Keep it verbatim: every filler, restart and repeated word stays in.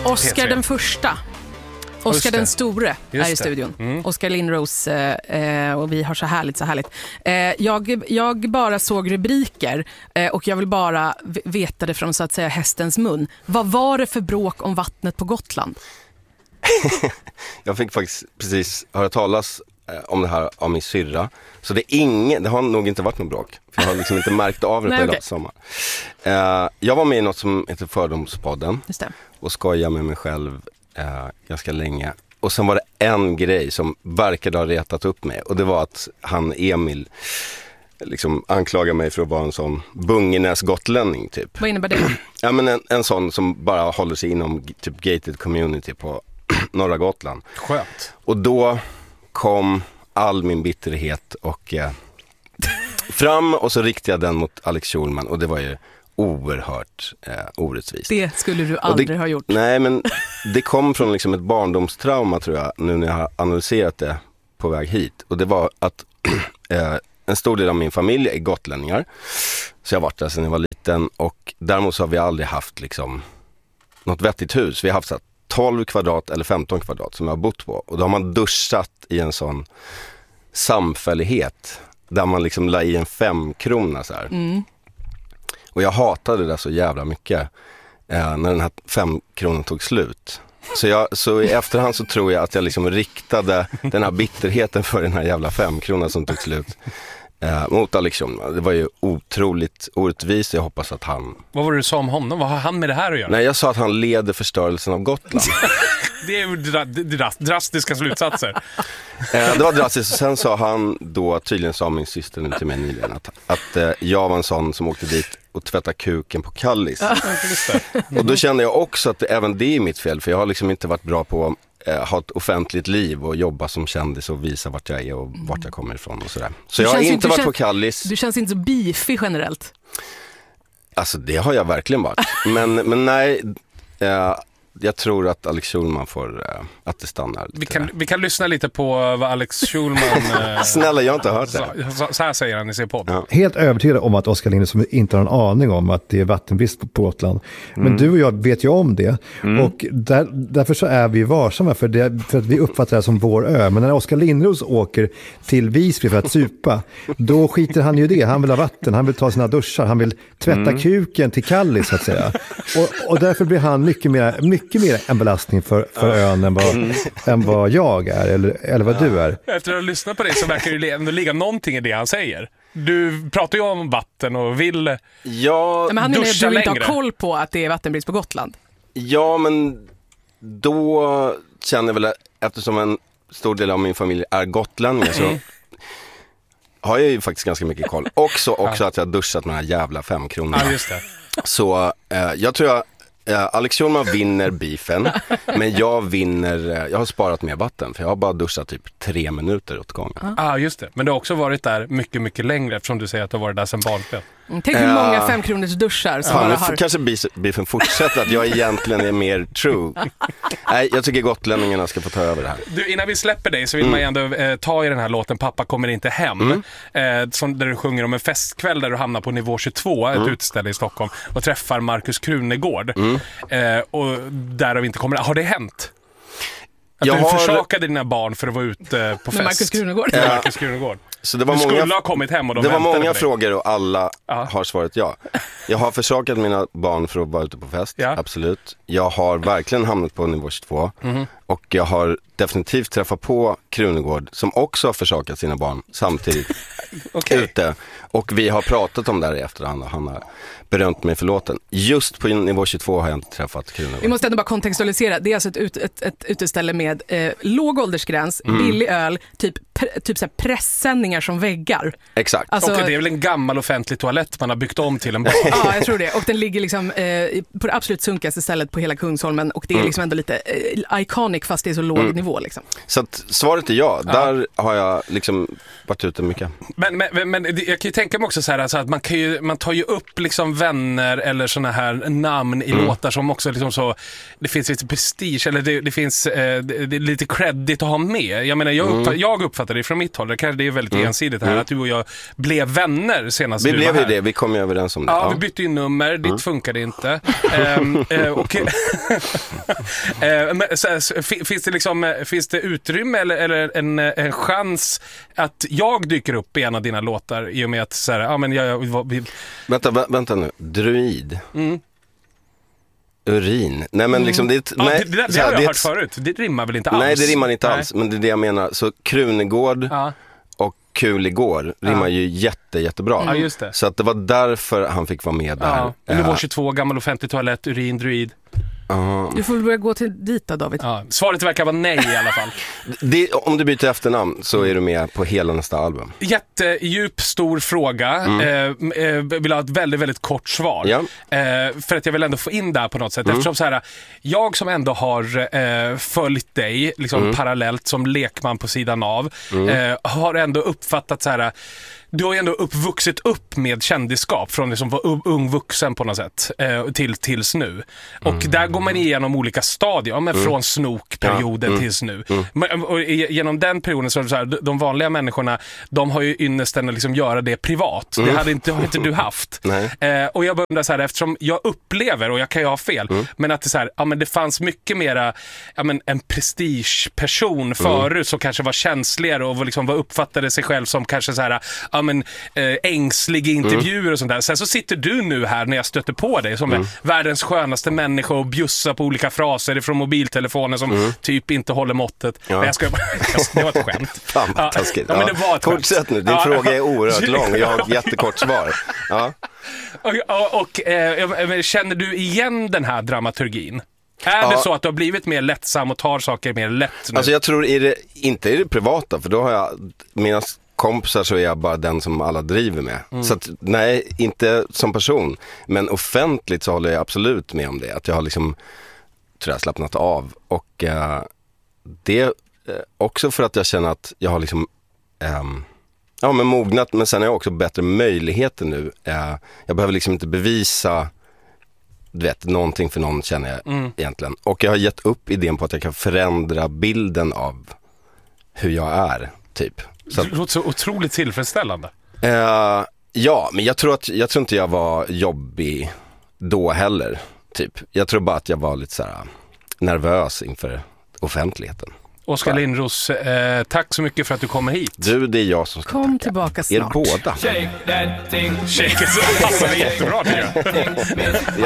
Oscar den första. Oscar den store är i studion. Mm. Oscar Lindros eh, och vi har så härligt, så härligt. Eh, jag, jag bara såg rubriker eh, och jag vill bara veta det från så att säga hästens mun. Vad var det för bråk om vattnet på Gotland? Jag fick faktiskt precis höra talas eh, om det här av min syrra. Så det är ingen, det har nog inte varit någon bråk. För jag har liksom inte märkt av det på Nej, hela okay. sommar. Eh, jag var med i något som heter Fördomspodden. Just det. Och skojade med mig själv eh, ganska länge. Och sen var det en grej som verkade ha retat upp mig. Och det var att han Emil liksom anklagar mig för att vara en sån bungenäs gotlänning typ. Vad innebär det? Ja, men en, en sån som bara håller sig inom typ gated community på norra Gotland. Skönt. Och då kom all min bitterhet och eh, fram och så riktade jag den mot Alex Schulman och det var ju oerhört eh, orättvist. Det skulle du aldrig det, ha gjort. Nej, men det kom från liksom ett barndomstrauma tror jag, nu när jag har analyserat det på väg hit. Och det var att eh, en stor del av min familj är gotlänningar. Så jag har varit där sedan jag var liten och däremot så har vi aldrig haft liksom något vettigt hus. Vi har haft så här, tolv kvadrat eller femton kvadrat som jag har bott på. Och då har man duschat i en sån samfällighet där man liksom la i en femkrona så här. Mm. Och jag hatade det så jävla mycket eh, när den här femkronan tog slut. Så, jag, så i efterhand så tror jag att jag liksom riktade den här bitterheten för den här jävla femkronan som tog slut eh, mot Alex Schulman. Det var ju otroligt orättvist. Jag hoppas att han... Vad var det du sa om honom? Vad har han med det här att göra? Nej, jag sa att han leder förstörelsen av Gotland. Det är ju dra- dra- drastiska slutsatser. Eh, det var drastiskt. Och sen sa han då, tydligen sa min syster nu till mig nyligen, att, att eh, jag var en sån som åkte dit och tvätta kuken på Kallis. Och då kände jag också att det, även det är mitt fel, för jag har liksom inte varit bra på att eh, ha ett offentligt liv och jobba som kändis och visa vart jag är och vart jag kommer ifrån och sådär. Så jag har inte inte, varit känns, på Kallis. Du känns inte så beefy generellt. Alltså det har jag verkligen varit. Men, men nej, eh, jag tror att Alex Schulman får, äh, att det stannar lite. Vi kan, vi kan lyssna lite på vad Alex Schulman... äh, Snälla, jag har inte hört det. Så, så, så här säger han i sin podd. Ja. Helt övertygad om att Oskar Lindros inte har en aning om att det är vattenbrist på Gotland. Men mm. du och jag vet ju om det. Mm. Och där, därför så är vi varsamma för, det, för att vi uppfattar det som vår ö. Men när Oskar Lindros åker till Visby för att supa, då skiter han ju det. Han vill ha vatten, han vill ta sina duschar, han vill tvätta mm. kuken till Kallis så att säga. Och, och därför blir han mycket mer, mycket mer en belastning för, för ön än vad, mm. än vad jag är eller, eller vad du är. Efter att ha lyssnat på dig så verkar det ändå ligga någonting i det han säger. Du pratar ju om vatten och vill ja, men han menar att du inte längre. har koll på att det är vattenbrist på Gotland. Ja, men då känner jag väl att eftersom en stor del av min familj är gotlänningar så mm. har jag ju faktiskt ganska mycket koll. Också, också att jag har duschat med den här jävla femkronorna. Ja, just det. Så eh, jag tror jag Uh, Alex Schulman vinner beefen, men jag vinner, uh, jag har sparat mer vatten för jag har bara duschat typ tre minuter åt gången. Ja, ah, just det. Men du har också varit där mycket, mycket längre eftersom du säger att du har varit där sedan barnspel. Mm, tänk hur uh, många femkronors duschar som fan, bara har... Kanske beefen fortsätter att jag egentligen är mer true. Nej, jag tycker gotlänningarna ska få ta över det här. Du, innan vi släpper dig så vill mm. man ju ändå eh, ta i den här låten Pappa kommer inte hem. Mm. Eh, som, där du sjunger om en festkväll där du hamnar på nivå tjugotvå, mm. ett utställe i Stockholm, och träffar Markus Krunegård. Mm. Eh, och där har vi inte kommer... Har det hänt? Att jag du har... försakade dina barn för att vara ute på fest? Med Markus Krunegård. Med Markus Krunegård. Så det var du många, skulle ha kommit hem och de det var många på frågor och alla ja. har svarat ja. Jag har försakat mina barn för att vara ute på fest, ja. absolut. Jag har verkligen hamnat på nivå tjugotvå. Mm. Och jag har definitivt träffat på Krunegård som också har försakat sina barn samtidigt okay. ute. Och vi har pratat om det här i efterhand och han har berömt mig för låten. Just på nivå tjugotvå har jag inte träffat Krunegård. Vi måste ändå bara kontextualisera. Det är alltså ett, ut, ett, ett uteställe med eh, låg åldersgräns, mm. billig öl, typ, pre, typ så här pressändningar som väggar. Exakt. Alltså, och det är väl en gammal offentlig toalett man har byggt om till en bar. Ja, jag tror det. Och den ligger liksom eh, på det absolut sunkaste stället på hela Kungsholmen och det är mm. liksom ändå lite eh, iconic fast det är så låg mm. nivå liksom. Så att svaret är ja. ja. Där har jag liksom varit ute mycket. Men, men, men jag kan ju tänka mig också så här, alltså att man, kan ju, man tar ju upp liksom vänner eller såna här namn i mm. låtar som också liksom så, det finns lite prestige eller det, det finns eh, det, det är lite credit att ha med. Jag menar, jag, uppfatt, mm. jag uppfattar det från mitt håll, det, kanske, det är väldigt mm. ensidigt här, mm. att du och jag blev vänner senast. Vi du blev ju det, vi kom ju överens om det. Ja, ja. vi bytte ju nummer, ditt mm. funkade inte. um, uh, och, uh, men, så, så, finns det liksom, finns det utrymme eller, eller en, en chans att jag dyker upp i en av dina låtar i och med att så här, ja men jag, jag vi... Vänta, vä- vänta nu. Druid. Mm. Urin. Nej men liksom det, ja, nej, det, det, det har jag det, hört förut. Det rimmar väl inte alls? Nej, det rimmar inte nej. alls, men det är det jag menar. Så Krunegård ja. och Kul igår rimmar ja. ju jätte, jättebra. Ja, just det. Så att det var därför han fick vara med där. Ja. Nivå tjugotvå, gammal offentlig toalett, urin, druid. Uh. Du får börja gå till dit då, David. Ja. Svaret verkar vara nej i alla fall. det, om du byter efternamn så är du med på hela nästa album. Jättedjup, stor fråga. Mm. Eh, eh, vill ha ett väldigt, väldigt kort svar. Ja. Eh, för att jag vill ändå få in det här på något sätt. Mm. Eftersom så här, jag som ändå har eh, följt dig liksom mm. parallellt som lekman på sidan av mm. eh, har ändå uppfattat så här. Du har ju ändå uppvuxit upp med kändisskap från liksom var ung vuxen på något sätt eh, till tills nu. Och mm. där går man igenom olika stadier, men mm. från snokperioden ja. mm. tills nu. Mm. Men, och genom den perioden så är det så här, de vanliga människorna, de har ju ynnesten att liksom göra det privat. Mm. Det hade inte, har inte du haft. Eh, och jag undrar så här, eftersom jag upplever, och jag kan ju ha fel, mm. men att det, så här, ja, men det fanns mycket mera ja, men en prestigeperson förut mm. som kanske var känsligare och liksom var uppfattade sig själv som kanske så här ja, men, äh, ängsliga intervjuer mm. och sånt där. Sen så sitter du nu här när jag stöter på dig som mm. är världens skönaste människa och bjussar på olika fraser från mobiltelefonen som mm. typ inte håller måttet. Ja. Jag ska, det var ett skämt. Fan vad taskigt. Ja, ja, men det var ett Fortsätt nu, din ja. fråga är oerhört lång och jag har ett jättekort svar. Ja. Och, och, och äh, känner du igen den här dramaturgin? Är ja. det så att du har blivit mer lättsam och tar saker mer lätt nu? Alltså jag tror i det, inte i det privata, för då har jag mina kompisar så är jag bara den som alla driver med. Mm. Så att, nej, inte som person. Men offentligt så håller jag absolut med om det. Att jag har liksom, tror jag, slappnat av. Och uh, det uh, också för att jag känner att jag har liksom um, ja, men mognat. Men sen har jag också bättre möjligheter nu. Uh, jag behöver liksom inte bevisa du vet, någonting för någon, känner jag mm. egentligen. Och jag har gett upp idén på att jag kan förändra bilden av hur jag är, typ. Så det låter så otroligt tillfredsställande. Uh, ja, men jag tror, att, jag tror inte jag var jobbig då heller. Typ. Jag tror bara att jag var lite så här nervös inför offentligheten. Oskar Lindros, eh, tack så mycket för att du kommer hit. Du, det är jag som ska Kom tacka. tillbaka snart. Er båda. Shake that thing. Shake it så passar det jättebra, tycker jag.